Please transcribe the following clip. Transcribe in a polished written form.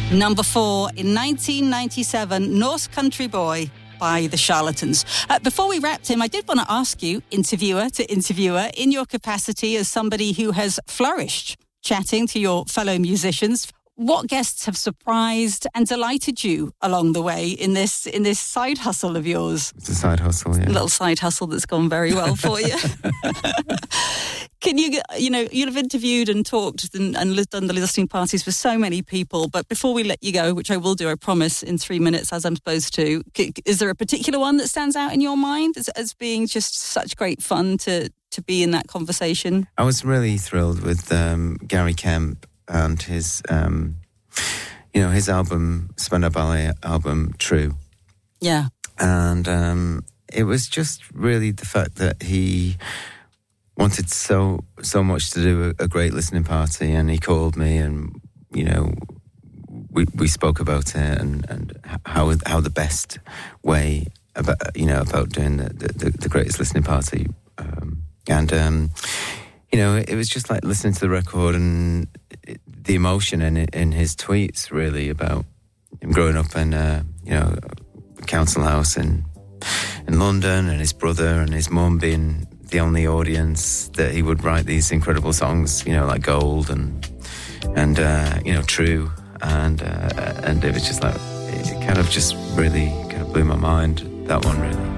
Number 4 in 1997, North Country Boy by the Charlatans. Before we wrapped him, I did want to ask you, interviewer to interviewer, in your capacity as somebody who has flourished chatting to your fellow musicians, what guests have surprised and delighted you along the way in this side hustle of yours? It's a side hustle, yeah. A little side hustle that's gone very well for you. Can you'll have interviewed and talked and done the listening parties for so many people, but before we let you go, which I will do, I promise, in 3 minutes, as I'm supposed to, is there a particular one that stands out in your mind as being just such great fun to be in that conversation? I was really thrilled with Gary Kemp and his, his album, Spandau Ballet album, True. Yeah. And it was just really the fact that he wanted so much to do a great listening party, and he called me, and we spoke about it and how the best way about doing the greatest listening party, it was just like listening to the record and the emotion in his tweets, really, about him growing up in a council house in London, and his brother and his mum being the only audience, that he would write these incredible songs, like Gold and True, and it was just like, it kind of just really kind of blew my mind, that one, really.